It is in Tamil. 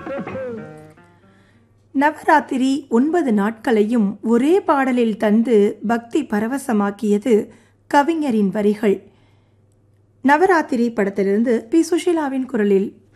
நவராத்திரி 9 நாட்களையும் ஒரே பாடலில் தந்து பக்தி பரவசமாக்கியது கவிஞரின் வரிகள். நவராத்திரி படத்திலிருந்து பி. சுஷீலாவின் குரலில்